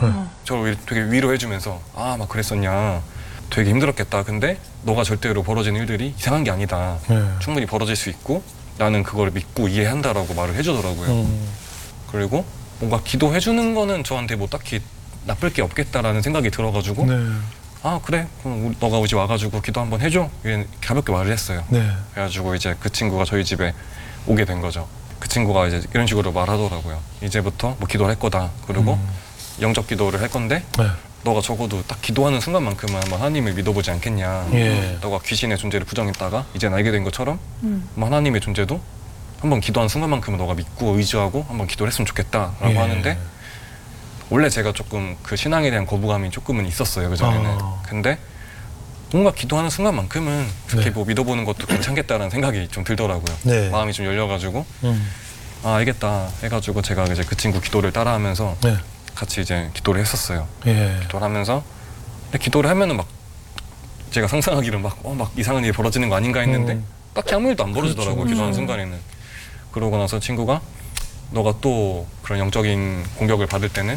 저를 되게 위로해주면서 아, 막 그랬었냐. 되게 힘들었겠다. 근데 너가 절대로 벌어지는 일들이 이상한 게 아니다. 충분히 벌어질 수 있고 나는 그걸 믿고 이해한다라고 말을 해주더라고요. 그리고 뭔가 기도해주는 거는 저한테 뭐 딱히 나쁠 게 없겠다라는 생각이 들어가지고 아, 그래? 그럼 너가 우리 와가지고 기도 한번 해줘. 가볍게 말을 했어요. 그래가지고 이제 그 친구가 저희 집에 오게 된 거죠. 그 친구가 이제 이런 식으로 말하더라고요. 이제부터 뭐 기도를 할 거다. 그리고 영접 기도를 할 건데 너가 적어도 딱 기도하는 순간만큼은 한번 하나님을 믿어보지 않겠냐. 너가 귀신의 존재를 부정했다가 이제는 알게 된 것처럼 뭐 하나님의 존재도 한번 기도하는 순간만큼은 너가 믿고 의지하고 한번 기도를 했으면 좋겠다라고 하는데 원래 제가 조금 그 신앙에 대한 거부감이 조금은 있었어요, 그전에는. 근데 뭔가 기도하는 순간만큼은 그렇게 뭐 믿어보는 것도 괜찮겠다라는 생각이 좀 들더라고요. 마음이 좀 열려가지고 아, 알겠다 해가지고 제가 이제 그 친구 기도를 따라하면서 같이 이제 기도를 했었어요. 기도를 하면서 근데 기도를 하면은 막 제가 상상하기로 막 이상한 일이 벌어지는 거 아닌가 했는데 딱히 아무 일도 안 벌어지더라고요. 기도하는 순간에는. 그러고 나서 친구가 너가 또 그런 영적인 공격을 받을 때는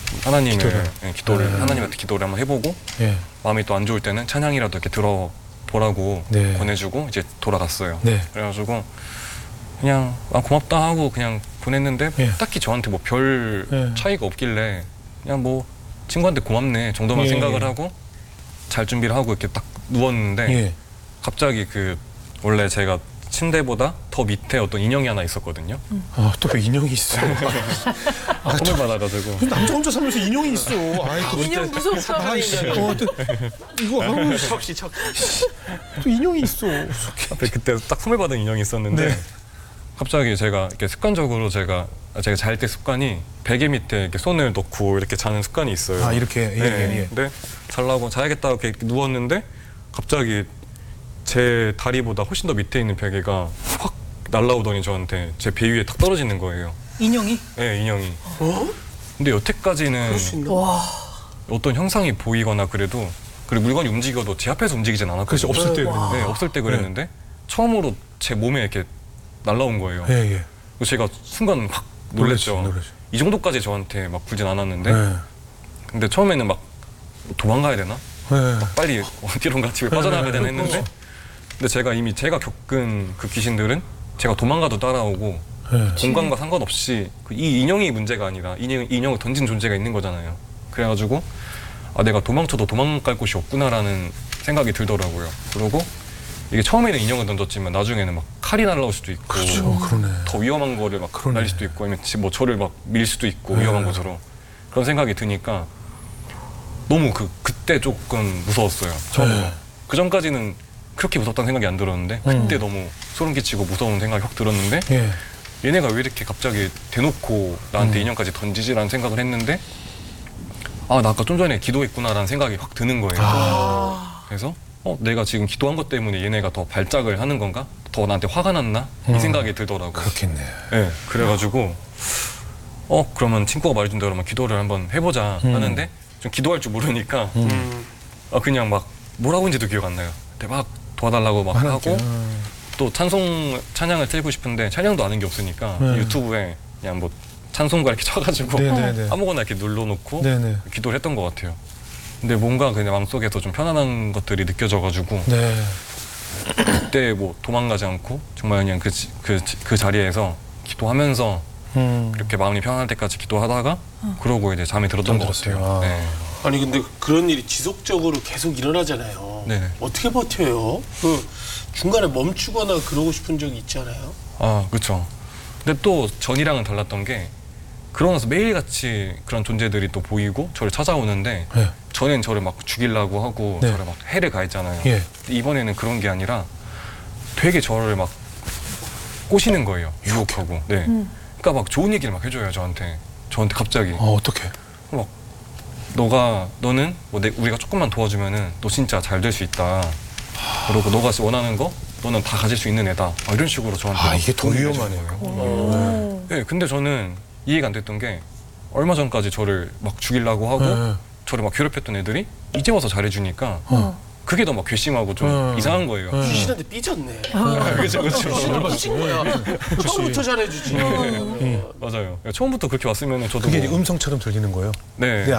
기도를 하나님한테 기도를 한번 해보고 마음이 또 안 좋을 때는 찬양이라도 이렇게 들어보라고 권해주고 이제 돌아갔어요. 그래가지고 그냥 아, 고맙다 하고 그냥 보냈는데 딱히 저한테 뭐 별 차이가 없길래 그냥 뭐 친구한테 고맙네 정도만 생각을 하고 잘 준비를 하고 이렇게 딱 누웠는데 갑자기 그 원래 제가 침대보다 더 밑에 어떤 인형이 하나 있었거든요. 아, 또 왜 인형이 있어? 선물 받아가지고 남자 혼자 살면서 인형이 있어. 아이, 또 인형 무섭다. 이거 척시. 또 인형이 있어. 앞에 그때 딱 선물 받은 인형이 있었는데 갑자기 제가 이렇게 습관적으로 제가 잘 때 습관이 베개 밑에 이렇게 손을 넣고 이렇게 자는 습관이 있어요. 아, 이렇게 근데 자려고 자야겠다 이렇게 누웠는데 갑자기 제 다리보다 훨씬 더 밑에 있는 베개가 확 날라오더니 저한테 제 배 위에 탁 떨어지는 거예요. 인형이? 네, 인형이. 근데 여태까지는 어떤 형상이 보이거나 그래도 그리고 물건이 움직여도 제 앞에서 움직이진 않았거든요. 그래서 없을 때 그랬는데. 네, 없을 때 그랬는데 처음으로 제 몸에 이렇게 날라온 거예요. 그래서 제가 순간 확 놀랐죠. 이 정도까지 저한테 막 굴진 않았는데 근데 처음에는 막 도망가야 되나? 막 빨리 어디론가 집에 빠져나가야 되나 했는데 근데 제가 겪은 그 귀신들은 제가 도망가도 따라오고 공간과 상관없이 이 인형이 문제가 아니라 인형을 던진 존재가 있는 거잖아요. 그래가지고 아, 내가 도망쳐도 도망갈 곳이 없구나라는 생각이 들더라고요. 그리고 이게 처음에는 인형을 던졌지만 나중에는 막 칼이 날라올 수도 있고 더 위험한 거를 막 날릴 수도 있고 아니면 뭐 저를 막 밀 수도 있고 위험한 곳으로 그런 생각이 드니까 너무 그때 조금 무서웠어요. 처음으로. 그 전까지는 그렇게 무섭다는 생각이 안 들었는데 그때 너무 소름 끼치고 무서운 생각이 확 들었는데 얘네가 왜 이렇게 갑자기 대놓고 나한테 인형까지 던지지라는 생각을 했는데 아, 나 아까 좀 전에 기도했구나라는 생각이 확 드는 거예요. 그래서 내가 지금 기도한 것 때문에 얘네가 더 발작을 하는 건가? 더 나한테 화가 났나? 이 생각이 들더라고요. 그렇겠네. 네, 그래가지고 그러면 친구가 말해준 대로 기도를 한번 해보자 하는데 좀 기도할 줄 모르니까 그냥 막 뭐라고 했는지도 기억 안 나요. 근데 막 도와달라고 막 하고 또 찬양을 틀고 싶은데 찬양도 아는 게 없으니까 유튜브에 그냥 뭐 찬송가 이렇게 쳐가지고 아무거나 이렇게 눌러놓고 기도를 했던 것 같아요. 근데 뭔가 그냥 마음속에서 좀 편안한 것들이 느껴져가지고 그때 뭐 도망가지 않고 정말 그냥 그 자리에서 기도하면서 이렇게 마음이 편안할 때까지 기도하다가 그러고 이제 잠이 들었던 것 같아요. 아니 근데 그런 일이 지속적으로 계속 일어나잖아요. 어떻게 버텨요? 그 중간에 멈추거나 그러고 싶은 적이 있잖아요. 아, 그렇죠. 근데 또 전이랑은 달랐던 게 그러고 나서 매일같이 그런 존재들이 또 보이고 저를 찾아오는데 전엔 저를 막 죽이려고 하고 저를 막 해를 가했잖아요. 근데 이번에는 그런 게 아니라 되게 저를 막 꼬시는 거예요. 유혹하고. 그러니까 막 좋은 얘기를 막 해줘요, 저한테 갑자기. 어떻게? 막 너는 뭐 우리가 조금만 도와주면은 너 진짜 잘 될 수 있다. 그리고 너가 원하는 거 너는 다 가질 수 있는 애다. 이런 식으로 저한테. 이게 더 위험하네요. 네, 근데 저는 이해가 안 됐던 게 얼마 전까지 저를 막 죽이려고 하고 저를 막 괴롭혔던 애들이 이제 와서 잘해주니까 그게 더 막 괘씸하고 좀 이상한 거예요. 귀신한테 삐졌네. 그렇죠. 삐진 거야. 처음부터 잘해주지. 맞아요. 처음부터 그렇게 왔으면 저도 그게 음성처럼 들리는 거예요? 네.